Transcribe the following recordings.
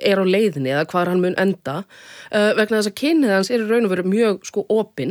er á leiðinni eða hvar hann mun enda vegna þess að kynið hans í raun og veru mjög sko opin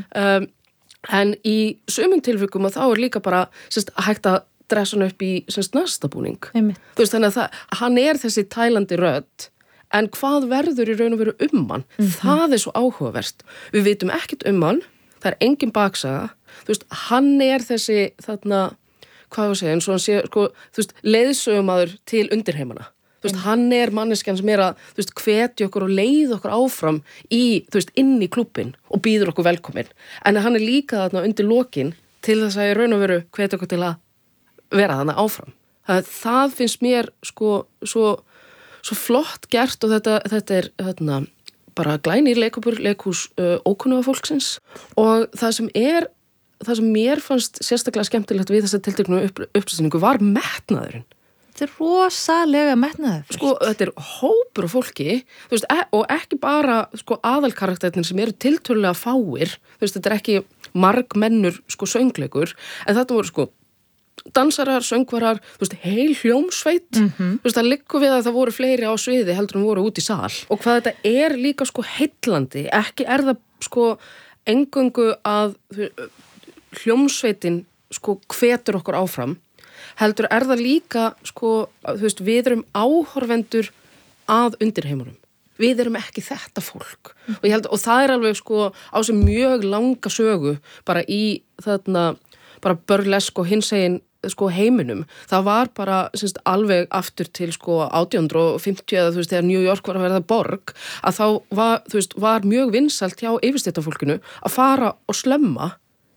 en í sumum tilvikum að þá líka bara hægt að dressa hann upp í nastabúning þú veist þannig að hann þessi tælandi rödd en hvað verður í raun og veru hann það svo áhugavert við vitum ekkert hann það engin baksaga þú veist hann þessi þarna hvað var að segja, eins og hann sé, sko, þú veist, leiðsögumaður til undirheimana. Þú veist, hann manneskjan sem að, þú veist, hvetja okkur og leiða okkur áfram í, þú veist, inn í klúbbin og býður okkur velkomin. En hann líka þarna undir lokin til þess að í raun og veru hvetja okkur til að vera þarna áfram. Það finnst mér, sko, svo flott gert og þetta þarna, bara glænýr leikhús ókunnuga fólksins og það sem mér fannst sérstaklega skemmtilegt við þessa tilteknu uppsetningu var metnaðurinn. Þetta rosalega metnaður. Sko, þetta hópur af fólki, þú veist, og ekki bara sko, aðalkarakterinn sem eru tiltölulega fáir, þú veist, þetta ekki margmennur sko, söngleikur, en þetta voru sko, dansarar, söngvarar, þú veist, heil hljómsveit, þú veist, það liggur við að það voru fleiri á sviði heldur en voru út í sal. Og hvað þetta líka sko heillandi, ekki það sko eingöngu að hljómsveitin sko hvetur okkur áfram heldur það líka sko þú veist við erum áhorfendur að undirheimunum við erum ekki þetta fólk og það alveg sko á sem mjög langa sögu bara í þarna bara burlesk og hinsegin sko heiminum það var bara semst alveg aftur til sko 1850 eða þú veist þegar New York var að verða borg að þá var þú veist var mjög vinsælt hjá yfirstéttarfólkinu að fara og slömma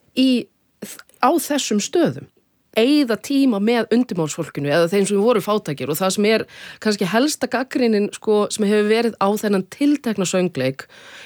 á þessum stöðum eyða tíma með undirmálsfólkinu eða þeim sem voru fátækir og það sem kannski helsta gagnrýnin sko, sem hefur verið á þennan tiltekna söngleik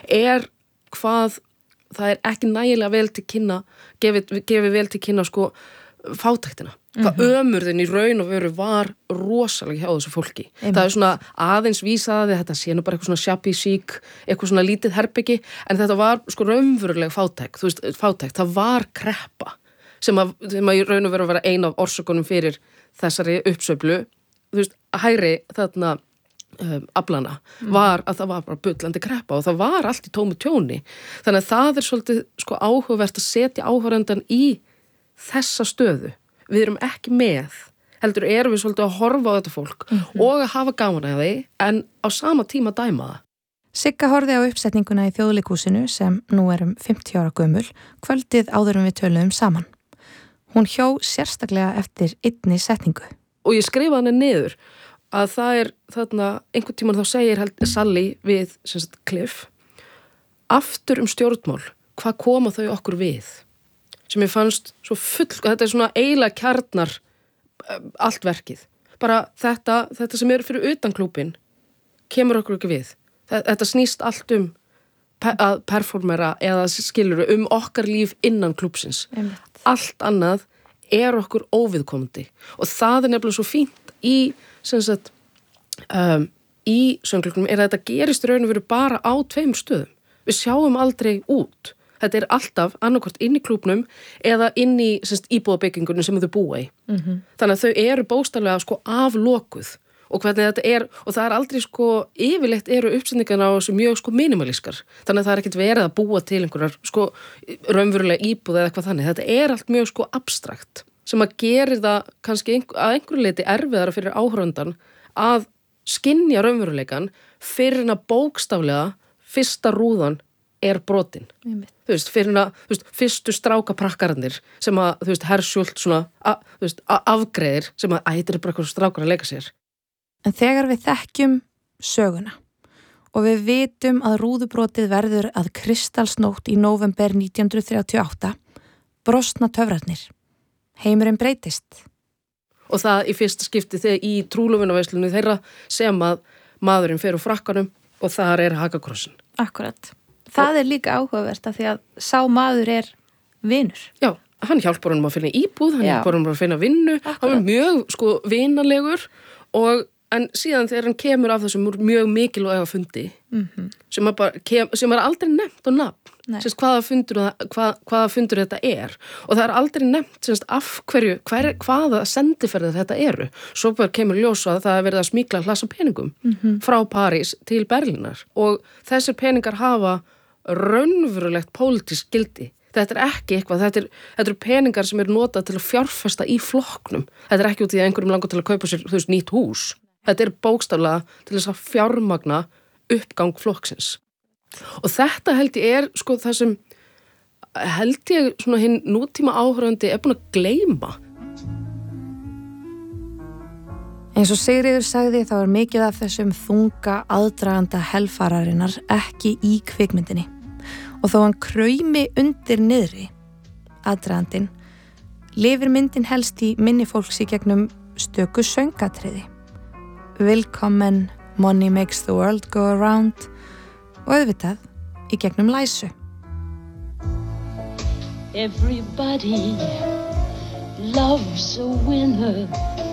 hvað það ekki nægilega vel til kynna gefið vel til kynna sko fátæktina hvað ömurðin í raun og veru var rosalega hjá þessu fólki það svona aðeins vísaði þetta sé nú bara eitthvað svona shabby chic eitthvað svona lítið herbyggi en þetta var sko raunveruleg fátækt þú veist fátækt, það var kreppa sem að í raun og veru að vera ein af orsökunum fyrir þessari uppsveiflu þú veist hægri þarna aflana var að það var bara bullandi kreppa og það var allt í tómu tjóni þannig að það svolítið sko áhugavert að setja áhorfandann í þessa stöðu við erum ekki með heldur erum við svolítið að horfa á þetta fólk og að hafa gaman af því en á sama tíma dæma það. Sigga horfði á uppsetninguna í Þjóðleikhúsinu sem nú 50 ára gömul kvöldið áður en við töluðum saman. Hún hjó sérstaklega eftir einni setningu. Og ég skrifaði hana niður að það þarna einhvern tímann þá segir Sally við Cliff aftur stjórnmál, hvað koma þau okkur við? Sem ég fannst svo þetta svona eiginlega kjarnar allt verkið. Bara þetta sem fyrir utan klúbbin kemur okkur ekki við. Þetta snýst allt að performera eða skiluru okkar líf innan klúbbsins. Allt annað okkur óviðkomandi og það nefnilega svo fínt í söngleikunum að þetta gerist raun og veru bara á 2 stöðum. Við sjáum aldrei út. Þetta alltaf annarkvort inn í klúbnum eða inn í íbúðabyggingunum sem þau búa í. Þannig að þau bókstaflega sko aflokuð og hvernig þetta og það aldrei sko yfirleitt uppsetningarna á þessu mjög sko minimalískar. Þannig að það ekkert verið að búa til einhverjar sko raunverulega íbúð eða eitthvað þannig. Þetta allt mjög sko abstrakt sem að gerir það kannski að einhverju leyti erfiðara fyrir áhorfandann að skynja raunveruleikan fyrir að bókstaflega fyrsta rúðan brotin. Þú veist, fyrir fyrstu strákaprakkararnir sem að, þú veist, Herschult svona, þú veist, afgreiðir sem að þetta bara eitthvað strákar að leika sér. En þegar við þekkjum söguna og við vitum að rúðubrotið verður að kristalsnótt í nóvember 1938 brostna töfrarnir. Heimurinn breytist. Og það í fyrsta skipti þegar í trúlofunarveislunni þeirra sem að maðurinn fer úr frakkanum og þar hakakrossin. Akkurat. Það líka áhugavert af því að sá maður vinur. Já, hann hjálpar honum að finna íbúð, hann hjálpar honum að finna vinnu, hann mjög sko vinalegur en síðan þegar hann kemur af þessum mjög mikilvæga fundi sem aldrei nefnt á nafn, hvaða fundur þetta og það aldrei nefnt af hverju, hvaða sendiferðir þetta eru. Svo bara kemur ljós að það verið að smíkla hlassa peningum frá París til Berlínar og þessir peningar hafa raunverulegt pólitískt gildi. Þetta ekki eitthvað, þetta eru peningar sem notað til að fjárfesta í flokknum. Þetta ekki út í að einhverjum langar til að kaupa sér nýtt hús. Þetta bókstaflega til þess að fjármagna uppgang flokksins. Og þetta held ég það sem held ég svona hinn nútíma áhorfandi búin að gleyma. Eins og Sigríður sagði þá mikið af þessum þunga aðdraganda helfararinnar ekki í kvikmyndinni. Og þó hann kraumi undir niðri, aðdragandinn, lifir myndin helst í minni fólks í gegnum stöku söngatriði. Willkommen, Money Makes the World Go Around og auðvitað í gegnum læsu. Everybody loves a winner.